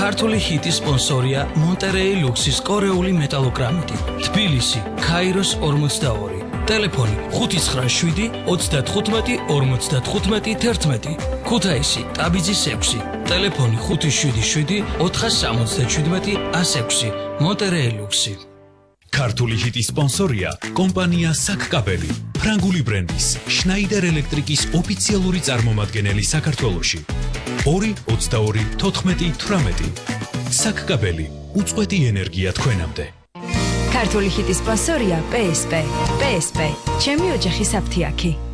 ქართული ჰიტის სპონსორია მონტერეი ლუქსის კორეული მეტალოგრამიტი. თბილისი, ქაიროს 42. ტელეფონი 597 35 55 11. ქუთაისი, ტაბიძის 6. ტელეფონი 577 477 106. მონტერეი ლუქსი. ქართული ჰიტის სპონსორია კომპანია საკკაბელი, ფრანგული ბრენდის შნაიდერ ელექტრიკის ოფიციალური წარმომადგენელი საქართველოში. 222-14-18. საკკაბელი, უწყვეტი ენერგია თქვენამდე. ქართული ჰიტის სპონსორია PSP. PSP, ჩემი ოჯახის აფთიაქი.